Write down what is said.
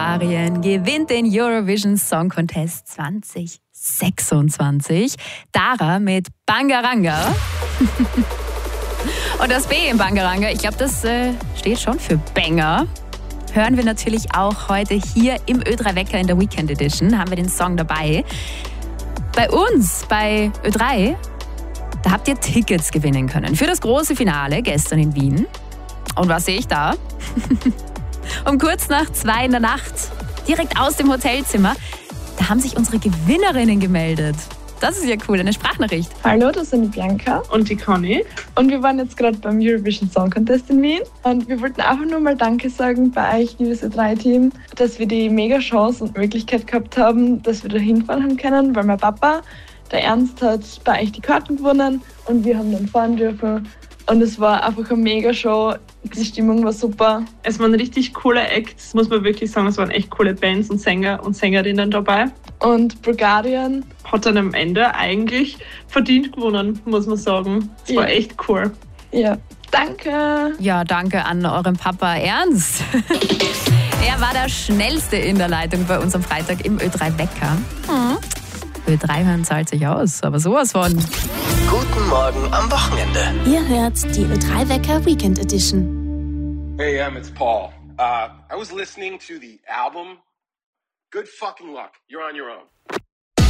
Arien gewinnt den Eurovision Song Contest 2026. Dara mit Bangaranga. Und das B im Bangaranga, ich glaube, das steht schon für Banger. Hören wir natürlich auch heute hier im Ö3 Wecker in der Weekend Edition. Haben wir den Song dabei. Bei uns, bei Ö3, da habt ihr Tickets gewinnen können für das große Finale gestern in Wien. Und was sehe ich da? Um kurz nach 2 in der Nacht, direkt aus dem Hotelzimmer, da haben sich unsere Gewinnerinnen gemeldet. Das ist ja cool, eine Sprachnachricht. Hallo, das sind die Bianca und die Conny. Und wir waren jetzt gerade beim Eurovision Song Contest in Wien. Und wir wollten einfach nur mal Danke sagen bei euch, liebes Ö3-Team, dass wir die mega Chance und Möglichkeit gehabt haben, dass wir da hinfahren haben können, weil mein Papa, der Ernst, hat bei euch die Karten gewonnen und wir haben dann fahren dürfen. Und es war einfach eine mega Show. Die Stimmung war super. Es waren richtig coole Acts, muss man wirklich sagen. Es waren echt coole Bands und Sänger und Sängerinnen dabei. Und Bulgarien hat dann am Ende eigentlich verdient gewonnen, muss man sagen. Es war echt cool. Ja, danke. Ja, danke an euren Papa Ernst. Er war der Schnellste in der Leitung bei uns am Freitag im Ö3 Wecker. Ö3 hören zahlt sich aus, aber sowas von. Guten Morgen am Wochenende. Ihr hört die Ö3 Wecker Weekend Edition. Hey, it's Paul. I was listening to the album. Good fucking luck. You're on your own.